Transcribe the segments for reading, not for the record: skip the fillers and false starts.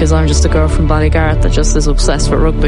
because I'm just a girl from Ballygarrett that just is obsessed with rugby.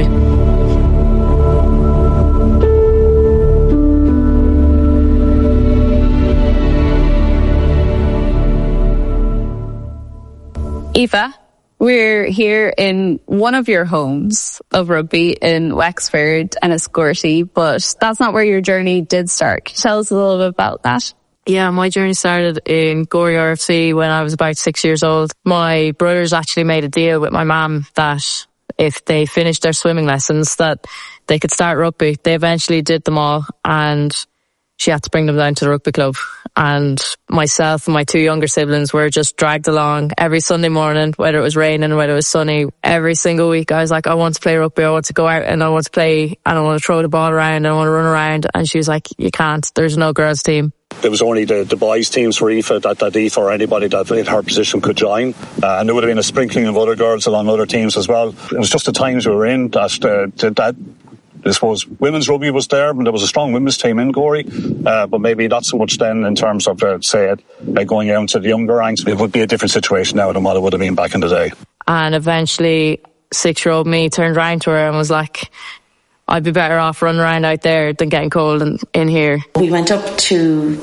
Aoife, we're here in one of your homes of rugby in Wexford, Enniscorthy, but that's not where your journey did start. Can you tell us a little bit about that? Yeah, my journey started in Gorey RFC when I was about 6 years old. My brothers actually made a deal with my mum that if they finished their swimming lessons that they could start rugby. They eventually did them all, and she had to bring them down to the rugby club. And myself and my two younger siblings were just dragged along every Sunday morning, whether it was raining, whether it was sunny. Every single week I was like, I want to play rugby, I want to go out and I want to play and I want to throw the ball around, I want to run around. And she was like, you can't, there's no girls team. There was only the boys teams for Aoife that Aoife or anybody that in her position could join. And there would have been a sprinkling of other girls along other teams as well. It was just the times we were in that I suppose women's rugby was there, and there was a strong women's team in Gorey, but maybe not so much then in terms of, going out to the younger ranks. It would be a different situation now than what it would have been back in the day. And eventually, 6-year-old me turned around to her and was like, I'd be better off running around out there than getting cold in here. We went up to,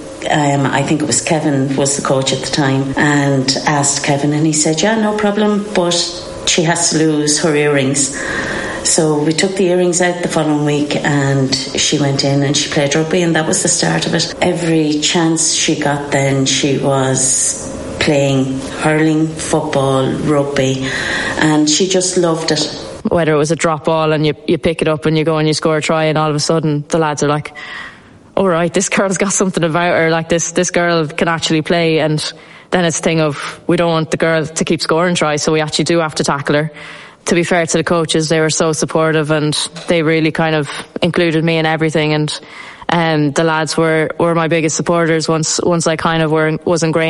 I think it was Kevin was the coach at the time, and asked Kevin, and he said, yeah, no problem, but she has to lose her earrings. So we took the earrings out the following week and she went in and she played rugby, and that was the start of it. Every chance she got then she was playing hurling, football, rugby, and she just loved it. Whether it was a drop ball and you pick it up and you go and you score a try, and all of a sudden the lads are like, all right, this girl's got something about her, like this girl can actually play. And then it's a thing of, we don't want the girl to keep scoring tries, so we actually do have to tackle her. To be fair to the coaches, they were so supportive and they really kind of included me in everything. And the lads were my biggest supporters once I kind of was ingrained